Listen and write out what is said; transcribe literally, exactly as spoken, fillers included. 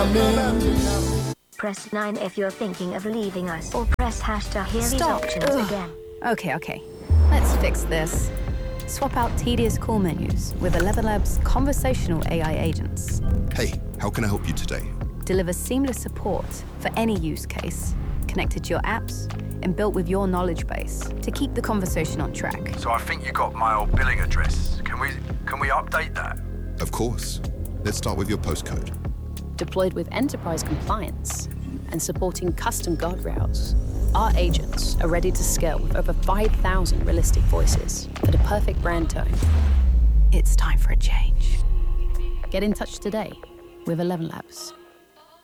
coming. Press nine if you're thinking of leaving us, or press hash to hear these Stop. options Ugh. again. Okay, okay. Let's fix this. Swap out tedious call menus with ElevenLabs conversational A I agents. Hey, how can I help you today? Deliver seamless support for any use case, connected to your apps, and built with your knowledge base to keep the conversation on track. So I think you got my old billing address. Can we can we update that? Of course. Let's start with your postcode. Deployed with enterprise compliance and supporting custom guardrails, our agents are ready to scale with over five thousand realistic voices for the perfect brand tone. It's time for a change. Get in touch today with ElevenLabs.